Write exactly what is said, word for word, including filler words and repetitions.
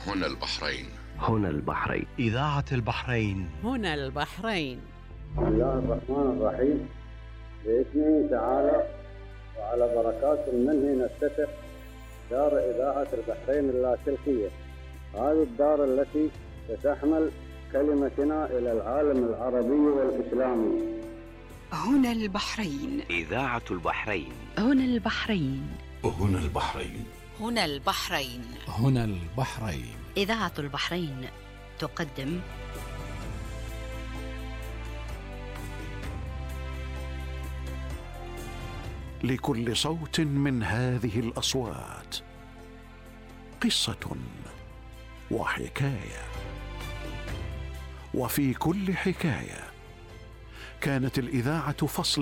هنا البحرين. هنا البحرين. إذاعة البحرين. هنا البحرين. بسم الله الرحمن الرحيم. باسمه تعالى وعلى بركات منه نفتتح دار إذاعة البحرين اللاسلكية. هذه الدار التي ستحمل كلمتنا إلى العالم العربي والإسلامي. هنا البحرين. إذاعة البحرين. هنا البحرين. هنا البحرين. هنا البحرين. هنا البحرين. إذاعة البحرين تقدم لكل صوت من هذه الأصوات قصة وحكاية، وفي كل حكاية كانت الإذاعة فصل